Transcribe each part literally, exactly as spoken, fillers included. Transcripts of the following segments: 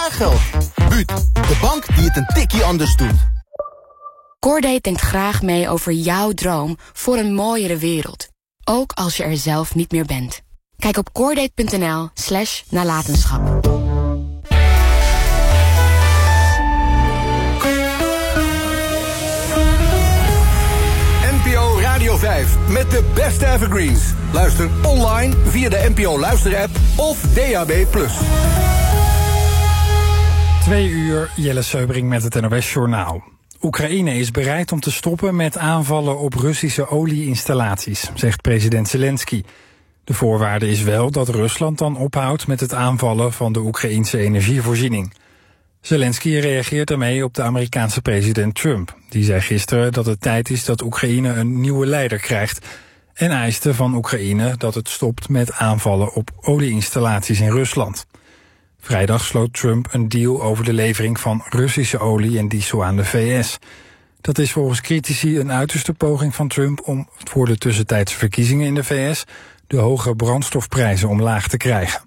Geld. Buut, de bank die het een tikkie anders doet. Cordate denkt graag mee over jouw droom voor een mooiere wereld. Ook als je er zelf niet meer bent. Kijk op cordate.nl slash nalatenschap. N P O Radio vijf met de beste evergreens. Luister online via de N P O Luister-app of D A B plus. Twee uur, Jelle Seubring met het N O S-journaal. Oekraïne is bereid om te stoppen met aanvallen op Russische olieinstallaties, zegt president Zelensky. De voorwaarde is wel dat Rusland dan ophoudt met het aanvallen van de Oekraïense energievoorziening. Zelensky reageert daarmee op de Amerikaanse president Trump. Die zei gisteren dat het tijd is dat Oekraïne een nieuwe leider krijgt en eiste van Oekraïne dat het stopt met aanvallen op olieinstallaties in Rusland. Vrijdag sloot Trump een deal over de levering van Russische olie en diesel aan de V S. Dat is volgens critici een uiterste poging van Trump om voor de tussentijdse verkiezingen in de V S de hoge brandstofprijzen omlaag te krijgen.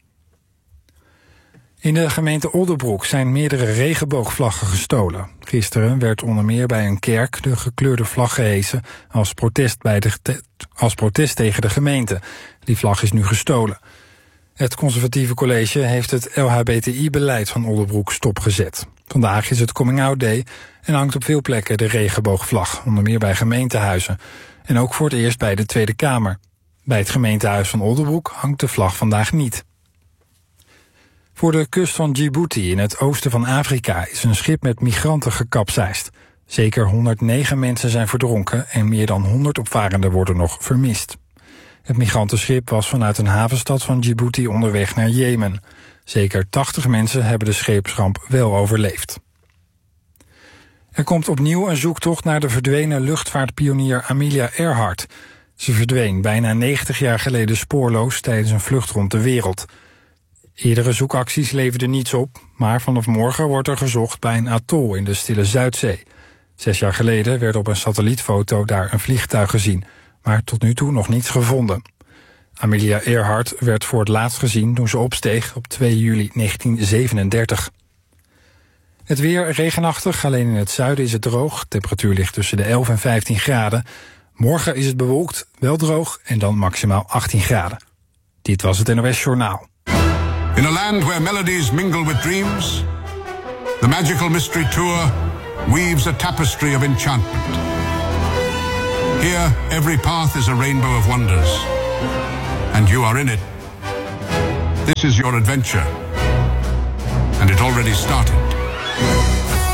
In de gemeente Oldebroek zijn meerdere regenboogvlaggen gestolen. Gisteren werd onder meer bij een kerk de gekleurde vlag gehesen als protest, bij de, als protest tegen de gemeente. Die vlag is nu gestolen. Het conservatieve college heeft het L H B T I-beleid van Oldebroek stopgezet. Vandaag is het Coming Out Day en hangt op veel plekken de regenboogvlag, onder meer bij gemeentehuizen. En ook voor het eerst bij de Tweede Kamer. Bij het gemeentehuis van Oldebroek hangt de vlag vandaag niet. Voor de kust van Djibouti in het oosten van Afrika is een schip met migranten gekapseist. Zeker honderdnegen mensen zijn verdronken en meer dan honderd opvarenden worden nog vermist. Het migrantenschip was vanuit een havenstad van Djibouti onderweg naar Jemen. Zeker tachtig mensen hebben de scheepsramp wel overleefd. Er komt opnieuw een zoektocht naar de verdwenen luchtvaartpionier Amelia Earhart. Ze verdween bijna negentig jaar geleden spoorloos tijdens een vlucht rond de wereld. Eerdere zoekacties leverden niets op, maar vanaf morgen wordt er gezocht bij een atol in de Stille Zuidzee. Zes jaar geleden werd op een satellietfoto daar een vliegtuig gezien, maar tot nu toe nog niets gevonden. Amelia Earhart werd voor het laatst gezien toen ze opsteeg op twee juli negentien zevenendertig. Het weer regenachtig, alleen in het zuiden is het droog. Temperatuur ligt tussen de elf en vijftien graden. Morgen is het bewolkt, wel droog en dan maximaal achttien graden. Dit was het N O S-journaal. In a land where melodies mingle with dreams, the Magical Mystery Tour weaves a tapestry of enchantment. Here, every path is a rainbow of wonders, and you are in it. This is your adventure, and it already started.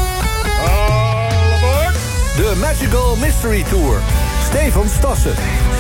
All aboard! De Magical Mystery Tour. Stefan Stassen,